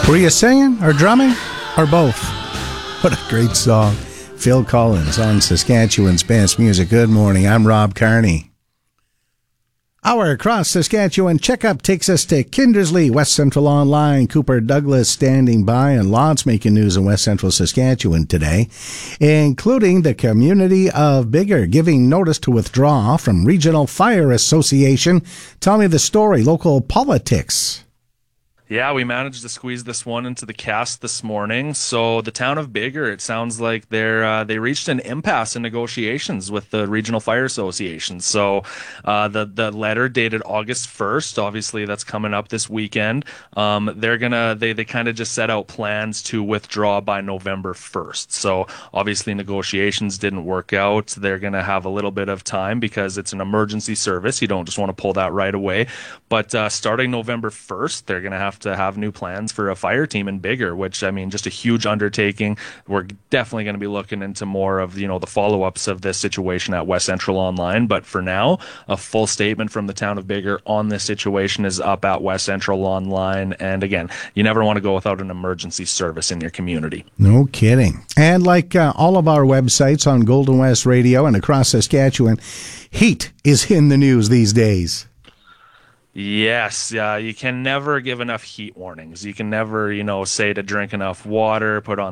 Were you singing or drumming or both? What a great song. Phil Collins on Saskatchewan's Best Music. Good morning. I'm Rob Carney. Our Across Saskatchewan checkup takes us to Kindersley, West Central Online. Cooper Douglas standing by, and lots making news in West Central Saskatchewan today, including the community of Bigger giving notice to withdraw from Regional Fire Association. Tell me the story. Local politics. Yeah, we managed to squeeze this one into the cast this morning. So the town of Bigger, it sounds like they reached an impasse in negotiations with the Regional Fire Association. So the letter dated August 1st, obviously that's coming up this weekend. They kind of just set out plans to withdraw by November 1st. So obviously negotiations didn't work out. They're going to have a little bit of time because it's an emergency service. You don't just want to pull that right away. But starting November 1st, they're going to have new plans for a fire team in Bigger, which, I mean, just a huge undertaking. We're definitely going to be looking into more of, the follow-ups of this situation at West Central Online. But for now, a full statement from the town of Bigger on this situation is up at West Central Online. And again, you never want to go without an emergency service in your community. No kidding. And like all of our websites on Golden West Radio and across Saskatchewan, heat is in the news these days. Yes, you can never give enough heat warnings. You can never, say to drink enough water, put on